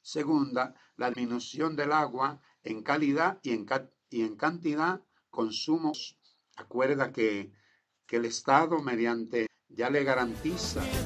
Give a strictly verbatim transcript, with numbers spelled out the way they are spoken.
Segunda, la disminución del agua en calidad y en, y en cantidad, consumos. Acuerda que, que el Estado mediante ya le garantiza